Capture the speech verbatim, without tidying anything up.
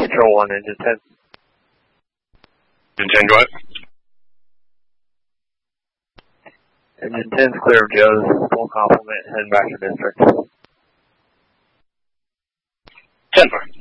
Control one, engine ten. Engine ten, go ahead. Engine ten's clear of Joe's, full complement, heading back to district. ten four.